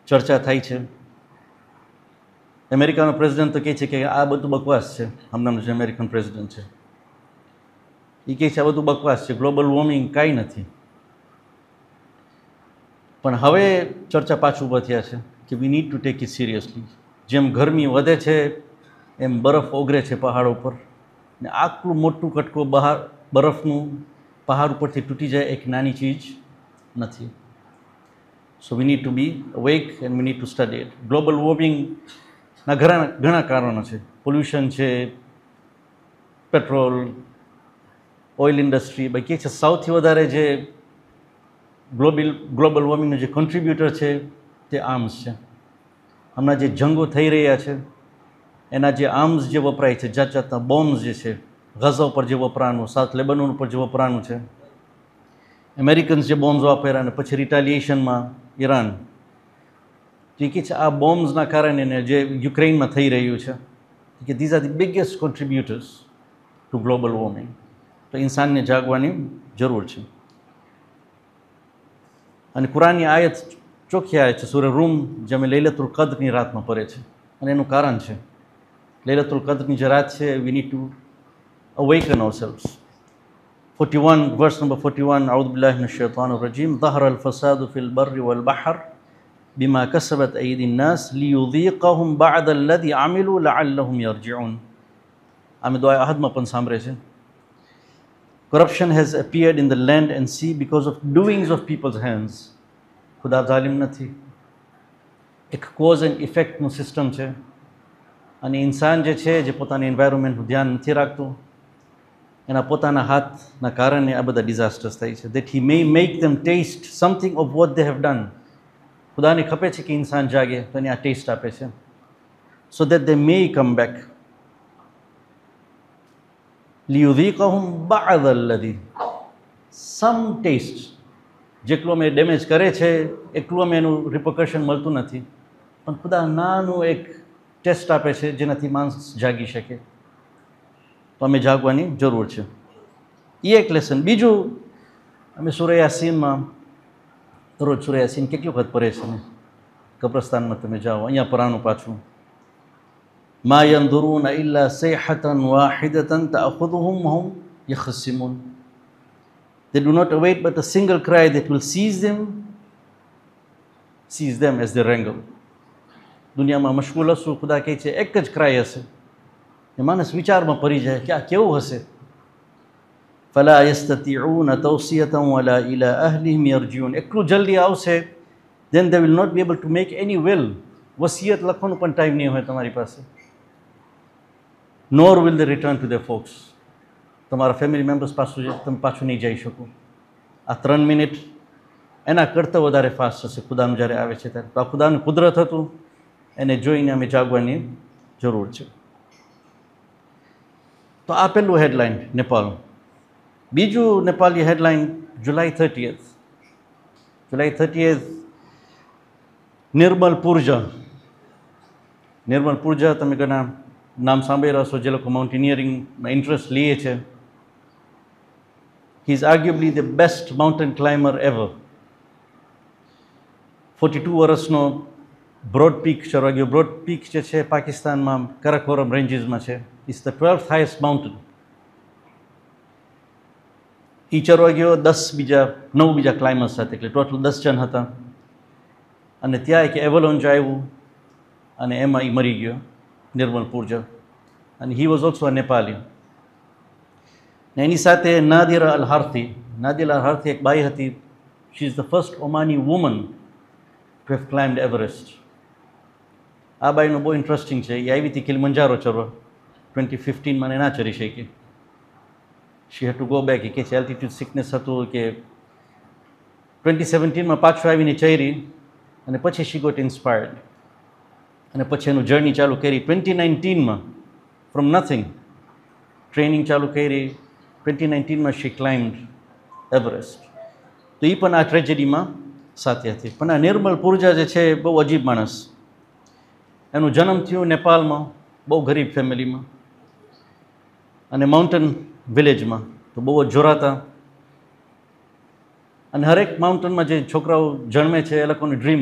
ચર્ચા થાય છે. અમેરિકાનો પ્રેસિડન્ટ તો કહે છે કે આ બધું બકવાસ છે. હમણાંનો જે અમેરિકન પ્રેસિડન્ટ છે એ કહે છે આ બધું બકવાસ છે, ગ્લોબલ વોર્મિંગ કાંઈ નથી. પણ હવે ચર્ચા પાછું ઊભા થયા છે કે we need to take it seriously. જેમ ગરમી વધે છે એમ બરફ ઓગળે છે પહાડ ઉપર, ને આટલું મોટું કટકો બરફનું પહાડ ઉપરથી તૂટી જાય એક નાની ચીજ નથી. સો we need to B awake and we need to study it. Global વોર્મિંગના ઘણા કારણો છે. પોલ્યુશન છે, પેટ્રોલ, ઓઇલ ઇન્ડસ્ટ્રી. ભાઈ કહે છે સૌથી વધારે જે ગ્લોબલ વોર્મિંગનું જે કોન્ટ્રીબ્યુટર છે તે આર્મ્સ છે. હમણાં જે જંગો થઈ રહ્યા છે એના જે આર્મ્સ જે વપરાય છે, જાત જાતના બોમ્બ્સ જે છે, ગઝા ઉપર જે વપરાનું, સાઉથ લેબનોન ઉપર જે વપરાનું છે, અમેરિકન્સ જે બોમ્બ્સ વાપર્યા અને પછી રિટાલિએશનમાં ઈરાન, જે કે છે આ બોમ્બ્સના કારણે જે યુક્રેઇનમાં થઈ રહ્યું છે કે these are the biggest કોન્ટ્રીબ્યુટર્સ two global warming. તો ઇન્સાનને જાગવાની જરૂર છે. અને કુરાનની આયત ચોખ્ખી આયત છે, સૂરહ રૂમ, જે અમે લૈલતુલ કદ્રની રાતમાં પડે છે. અને એનું કારણ છે લૈલતુલ કદ્રની જે રાત છે, we need to awaken ourselves. 41 verse number 41, أعوذ بالله من الشيطان الرجيم ظهر الفساد في البر والبحر بما كسبت أيدي الناس ليذيقهم بعد الذي عملوا لعلهم يرجعون. અમે દુઆ અહદમાં પણ સાંભળે છે. Corruption has appeared in the land and sea because of doings of people's hands. ખુદા ઝાલિમ નથી. એક કોઝ એન્ડ ઇફેક્ટનું સિસ્ટમ છે. અને ઇન્સાન જે છે, જે પોતાની એન્વાયરમેન્ટનું ધ્યાન નથી રાખતું, એના પોતાના હાથના કારણે આ બધા ડિઝાસ્ટર્સ થાય છે. That he May make them test something of what they have done. ખુદાને ખપે છે કે ઇન્સાન જાગે, તો એને આ ટેસ્ટ આપે છે, so that they May come back. લિયુઝીકહુમ બઅદ અલ્લઝી, sum test. જેટલું અમે ડેમેજ કરે છે એટલું અમે એનું રિપોકશન મળતું નથી, પણ ખુદા નાનું એક ટેસ્ટ આપે છે જેનાથી માણસ જાગી શકે. તો અમે જાગવાની જરૂર છે. એ એક લેસન. બીજું, અમે સૂરહ યાસીનમાં દરરોજ સૂરહ યાસીન કેટલી વખત પડે છે ને, કબ્રસ્તાનમાં તમે જાઓ, અહીંયા પરાણું પાછું, મા યંદુરૂન ઇલ્લા સૈહતન વાહિદતન તઅખુદુહુમ વહુમ યખસિમૂન. They do not await but a single cry that will seize them as they wrangle. દુનિયામાં મશગુલ હશું, ખુદા કહે છે એક જ ક્રાય હશે, એ માણસ વિચારમાં પડી જાય કે આ કેવું હશે. ફલા યસ્તતિઉન તૌસિયતન વલા ઇલા અહલિહિમ યરજીઉન. એટલું જલ્દી આવશે, then they will not be able to make any will. વસિયત લખવાનો પણ ટાઈમ નહીં હોય તમારી પાસે. nor will they return to their folks. તમારા ફેમિલી મેમ્બર્સ પાછું તમે પાછું નહીં જઈ શકો. આ 3 મિનિટ એના કરતાં વધારે ફાસ્ટ હશે ખુદાનું જ્યારે આવે છે ત્યારે. તો આ ખુદાનું કુદરત હતું, એને જોઈને અમે જાગવાની જરૂર છે. તો આ પહેલું હેડલાઇન નેપાલ. બીજું નેપાળી હેડલાઇન જુલાઈ 30th. જુલાઈ 30th નિર્મલ પૂર્જા. નિર્મલ પૂર્જા તમે ઘણા નામ સાંભળી રહેશો જે લોકો માઉન્ટેનિયરિંગમાં ઇન્ટરેસ્ટ લે છે. He is arguably the best mountain climber ever. 42 વર્ષનો બ્રોડ પીક ચરવાગ્યો. બ્રોડ પીક જે છે પાકિસ્તાનમાં કારાકોરમ રેન્જીસમાં છે. It's the 12th highest mountain. એ ચરવાગ્યો 9 બીજા ક્લાઇમર્સ સાથે, એટલે ટોટલ 10 જણ હતા. અને ત્યાં એક એવલોન્ચ આવ્યું અને એમાં એ મરી ગયો, નિર્મલ પૂર્જા. અને હી વોઝ ઓલ્સો અ નેપાલી. ને એની સાથે નાદિરા અલ હાર્થી. નાદિરા અલ હાર્થી એક બાઈ હતી. She is the first ઓમાની woman to have climbed Everest. આ બાઈનું બહુ ઇન્ટરેસ્ટિંગ છે. એ આવી હતી કિલિમંજારો ચરવા 2015માં, એને ના ચરી શકી. શી હેડ ટુ ગો બેક. કે છે એલ્ટિટ્યુડ સિકનેસ હતું કે 2017માં પાછું આવીને ચરી, અને પછી શી ગોટ ઇન્સ્પાયર્ડ, અને પછી એનું જર્ની ચાલુ કરી. 2019માં ફ્રોમ નથિંગ ટ્રેનિંગ ચાલુ કરી. 2019માં શી ક્લાઇમ્ડ એવરેસ્ટ. તો એ પણ આ ટ્રેજેડીમાં સાથે હતી. પણ આ નિર્મલ પૂર્જા જે છે એ બહુ અજીબ માણસ. એનું જન્મ થયું નેપાળમાં, બહુ ગરીબ ફેમિલીમાં, અને માઉન્ટેન વિલેજમાં. તો બહુ જ જોરાતા. અને હરેક માઉન્ટેનમાં જે છોકરાઓ જન્મે છે એ લોકોનું ડ્રીમ